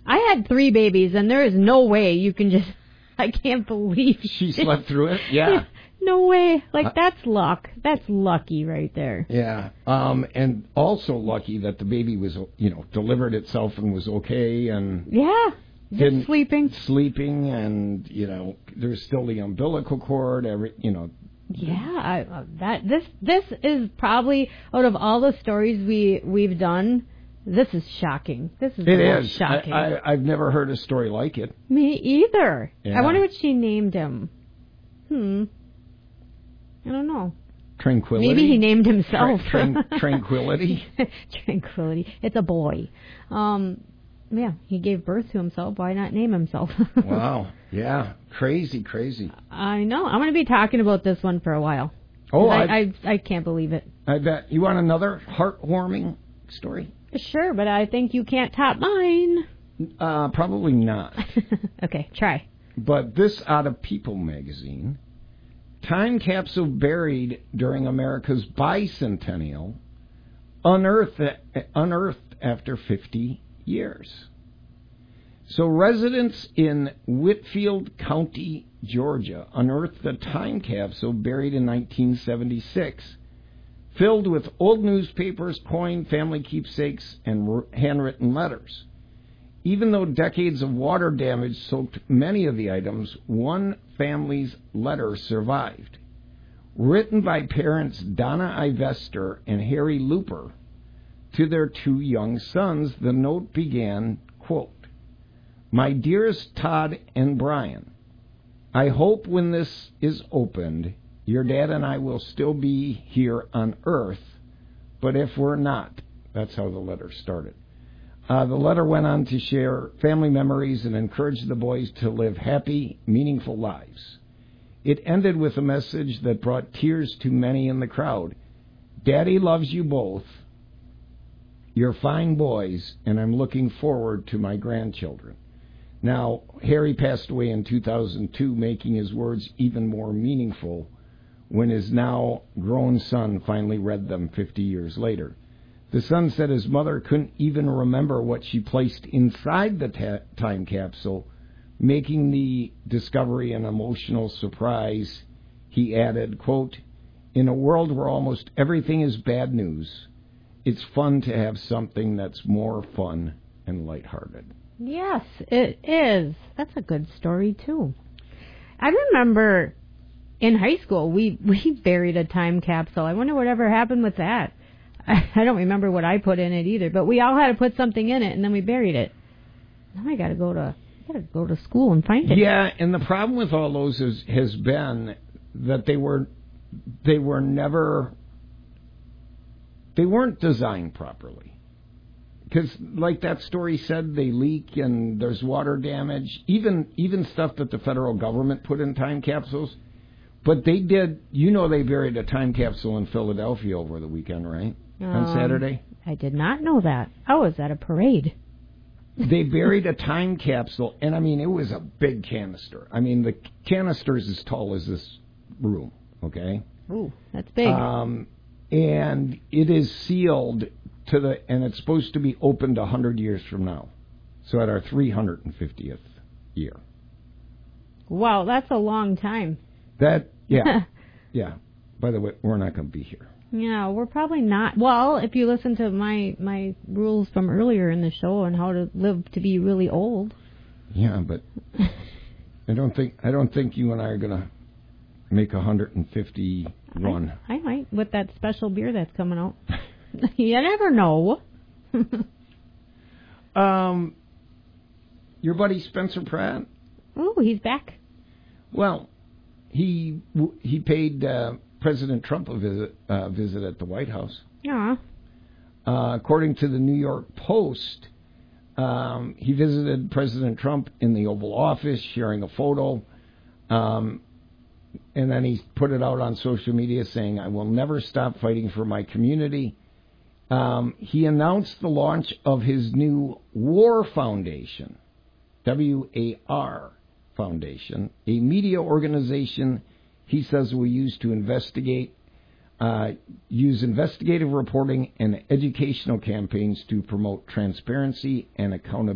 I had 3 babies, and there is no way you can just... I can't believe... She slept through it? Yeah. No way. Like, that's luck. That's lucky right there. Yeah. And also lucky that the baby was, delivered itself and was okay and... Yeah. Just Sleeping and, there's still the umbilical cord, Yeah. This is probably, out of all the stories we've done... This is shocking. This is shocking. I've never heard a story like it. Me either. Yeah. I wonder what she named him. I don't know. Tranquility? Maybe he named himself. Tranquility? Tranquility. It's a boy. Yeah, he gave birth to himself. Why not name himself? Wow. Yeah. Crazy. I know. I'm going to be talking about this one for a while. Oh, I can't believe it. I bet. You want another heartwarming story? Sure, but I think you can't top mine. Probably not. Okay, try. But this out of People magazine, time capsule buried during America's bicentennial, unearthed after 50 years. So residents in Whitfield County, Georgia, unearthed a time capsule buried in 1976. Filled with old newspapers, coin, family keepsakes, and handwritten letters. Even though decades of water damage soaked many of the items, one family's letter survived. Written by parents Donna Ivester and Harry Looper to their 2 young sons, the note began, quote, "My dearest Todd and Brian, I hope when this is opened, your dad and I will still be here on Earth, but if we're not," that's how the letter started. The letter went on to share family memories and encourage the boys to live happy, meaningful lives. It ended with a message that brought tears to many in the crowd. "Daddy loves you both. You're fine boys, and I'm looking forward to my grandchildren." Now, Harry passed away in 2002, making his words even more meaningful when his now grown son finally read them 50 years later. The son said his mother couldn't even remember what she placed inside the time capsule, making the discovery an emotional surprise. He added, quote, "In a world where almost everything is bad news, it's fun to have something that's more fun and lighthearted." Yes, it is. That's a good story, too. I remember... in high school, we buried a time capsule. I wonder whatever happened with that. I don't remember what I put in it either, but we all had to put something in it, and then we buried it. Now I got to go to school and find it. Yeah, and the problem with all those has been that they weren't designed properly. Because, like that story said, they leak and there's water damage. Even stuff that the federal government put in time capsules. But they did, they buried a time capsule in Philadelphia over the weekend, right? On Saturday? I did not know that. I was at a parade. They buried a time capsule, and it was a big canister. The canister's as tall as this room, okay? Ooh, that's big. And it is sealed and it's supposed to be opened 100 years from now. So at our 350th year. Wow, that's a long time. Yeah. By the way, we're not going to be here. Yeah, we're probably not. Well, if you listen to my rules from earlier in the show on how to live to be really old. Yeah, but I don't think you and I are going to make 151. I might with that special beer that's coming out. You never know. Your buddy Spencer Pratt? Oh, he's back. Well, he paid President Trump a visit at the White House. Yeah. According to the New York Post, he visited President Trump in the Oval Office, sharing a photo. And then he put it out on social media saying, "I will never stop fighting for my community." He announced the launch of his new War Foundation, WAR Foundation, a media organization he says will use investigative reporting and educational campaigns to promote transparency and accountability.